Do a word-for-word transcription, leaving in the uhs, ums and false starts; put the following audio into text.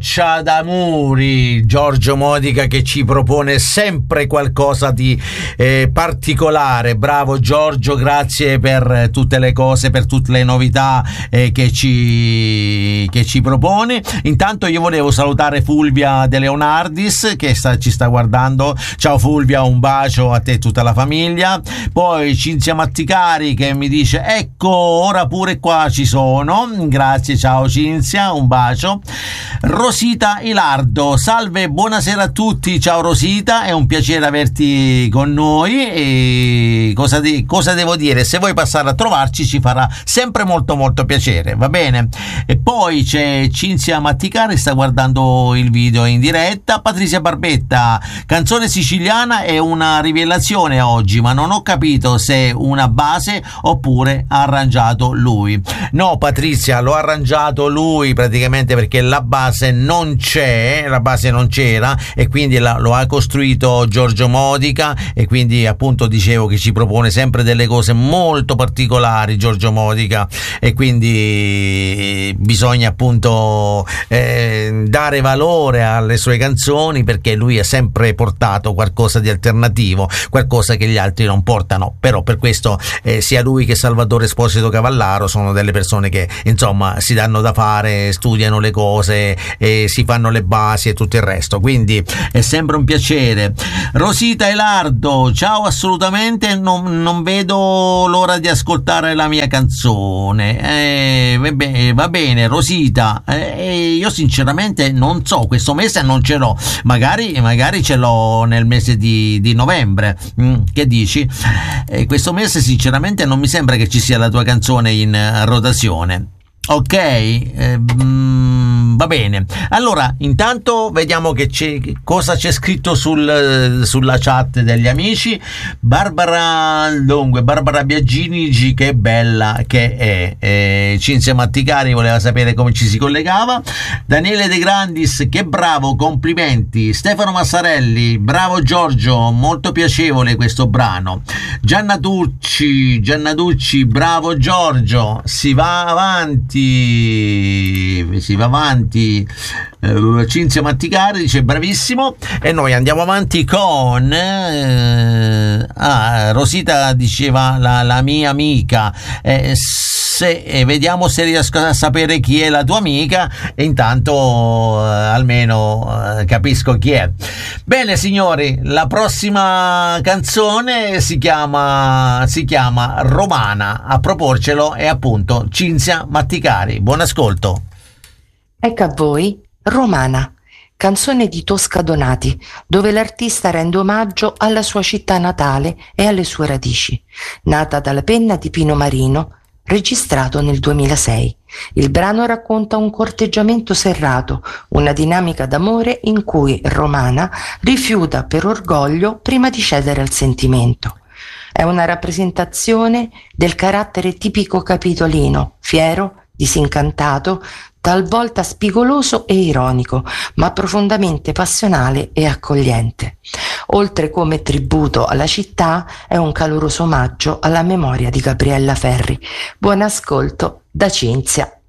Ciao d'amori, Giorgio Modica che ci propone sempre qualcosa di eh, particolare. Bravo Giorgio, grazie per tutte le cose, per tutte le novità eh, che ci che ci propone. Intanto io volevo salutare Fulvia De Leonardis che sta, ci sta guardando. Ciao Fulvia, un bacio a te e tutta la famiglia. Poi Cinzia Matticari che mi dice ecco ora pure qua ci sono, grazie, ciao Cinzia, un bacio. Rosita Ilardo, salve, buonasera a tutti, ciao Rosita, è un piacere averti con noi. E cosa, di, cosa devo dire? Se vuoi passare a trovarci ci farà sempre molto molto piacere, va bene? E poi c'è Cinzia Matticari, sta guardando il video in diretta. Patrizia Barbetta, canzone siciliana è una rivelazione oggi, ma non ho capito se è una base oppure ha arrangiato lui. No Patrizia, l'ho arrangiato lui praticamente perché la base non c'è, la base non c'era e quindi la, lo ha costruito Giorgio Modica, e quindi appunto dicevo che ci propone sempre delle cose molto particolari Giorgio Modica, e quindi bisogna appunto eh, dare valore alle sue canzoni perché lui ha sempre portato qualcosa di alternativo, qualcosa che gli altri non portano. Però per questo eh, sia lui che Salvatore Esposito Cavallaro sono delle persone che insomma si danno da fare, studiano le cose e si fanno le basi e tutto il resto, quindi è sempre un piacere. Rosita Elardo, ciao, assolutamente non, non vedo l'ora di ascoltare la mia canzone. Eh, vabbè, va bene Rosita, eh, io sinceramente non so, questo mese non ce l'ho, magari, magari ce l'ho nel mese di, di novembre, mm, che dici? Eh, questo mese sinceramente non mi sembra che ci sia la tua canzone in uh, rotazione. Ok, eh, mm, va bene. Allora, intanto vediamo che c'è, cosa c'è scritto sul, sulla chat degli amici. Barbara, dunque, Barbara Biagini, che bella che è. Eh, Cinzia Matticari voleva sapere come ci si collegava. Daniele De Grandis, che bravo, complimenti. Stefano Massarelli, bravo Giorgio, molto piacevole questo brano. Gianna Tucci, Gianna Tucci, bravo Giorgio, si va avanti. Si va avanti. uh, Cinzia Matticari dice bravissimo, e noi andiamo avanti con uh, ah, Rosita diceva la, la mia amica, eh, se, eh, vediamo se riesco a sapere chi è la tua amica e intanto uh, almeno uh, capisco chi è. Bene signori, la prossima canzone si chiama si chiama Romana, a proporcelo è appunto Cinzia Matticari. Buon ascolto. Ecco a voi Romana, canzone di Tosca Donati, dove l'artista rende omaggio alla sua città natale e alle sue radici. Nata dalla penna di Pino Marino, registrato nel duemilasei. Il brano racconta un corteggiamento serrato, una dinamica d'amore in cui Romana rifiuta per orgoglio prima di cedere al sentimento. È una rappresentazione del carattere tipico capitolino, fiero, disincantato, talvolta spigoloso e ironico, ma profondamente passionale e accogliente. Oltre come tributo alla città, è un caloroso omaggio alla memoria di Gabriella Ferri. Buon ascolto da Cinzia.